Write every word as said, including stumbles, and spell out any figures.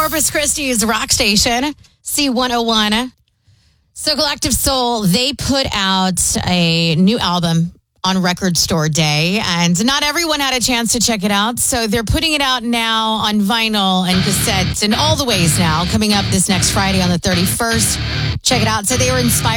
Corpus Christi's rock station, C one oh one. So Collective Soul, they put out a new album on Record Store Day, and not everyone had a chance to check it out. So they're putting it out now on vinyl and cassettes and all the ways now, coming up this next Friday on the thirty-first. Check it out. So they were inspired